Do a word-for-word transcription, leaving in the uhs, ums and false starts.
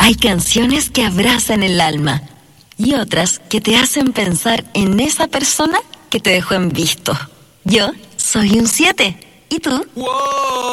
Hay canciones que abrazan el alma y otras que te hacen pensar en esa persona que te dejó en visto. Yo soy un siete. ¿Y tú? ¡Wow!